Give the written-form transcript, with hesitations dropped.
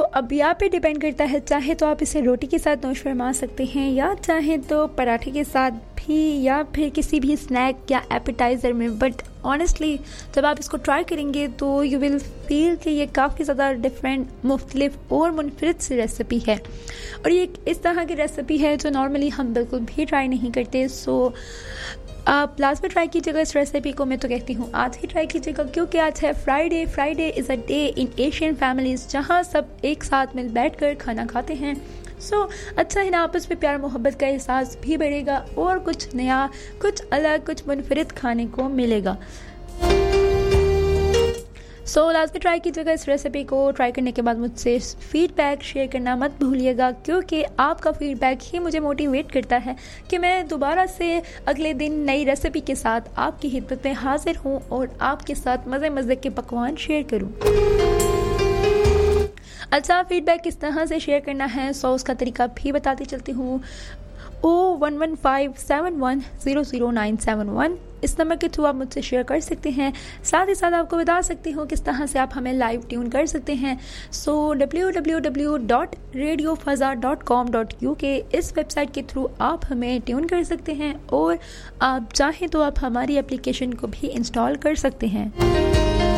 अब यहाँ पे डिपेंड करता है, चाहे तो आप इसे रोटी के साथ नोश फरमा सकते हैं या चाहे तो पराठे के साथ भी या फिर किसी भी स्नैक या एपेटाइज़र में। बट ऑनेस्टली जब आप इसको ट्राई करेंगे तो यू विल फील कि ये काफ़ी ज़्यादा डिफरेंट, मुख्तलिफ और मुनफरिद सी रेसिपी है। और ये इस तरह की रेसिपी है जो नॉर्मली हम बिल्कुल भी ट्राई नहीं करते। सो आप लास्ट में ट्राई कीजिएगा इस रेसिपी को। मैं तो कहती हूँ आज ही ट्राई कीजिएगा, क्योंकि आज है Friday. Friday is a day in Asian families जहाँ सब एक साथ मिल बैठ कर खाना खाते हैं। सो अच्छा है ना, आपस में प्यार मोहब्बत का एहसास भी बढ़ेगा और कुछ नया, कुछ अलग, कुछ मुनफरिद खाने को मिलेगा। सो लास्ट में ट्राई कीजिएगा इस रेसिपी को। ट्राई करने के बाद मुझसे फीडबैक शेयर करना मत भूलिएगा, क्योंकि आपका फीडबैक ही मुझे मोटिवेट करता है कि मैं दोबारा से अगले दिन नई रेसिपी के साथ आपकी खिदमत में हाजिर हूँ और आपके साथ मज़े मज़े के पकवान शेयर करूँ। अच्छा, फीडबैक किस तरह से शेयर करना है सो उसका तरीका भी बताती चलती हूँ। 011571000971 इस नंबर के थ्रू आप मुझसे शेयर कर सकते हैं। साथ ही साथ आपको बता सकती हूँ किस तरह से आप हमें लाइव ट्यून कर सकते हैं। सो www.radiofaza.com.uk इस वेबसाइट के थ्रू आप हमें ट्यून कर सकते हैं और आप चाहें तो आप हमारी एप्लीकेशन को भी इंस्टॉल कर सकते हैं।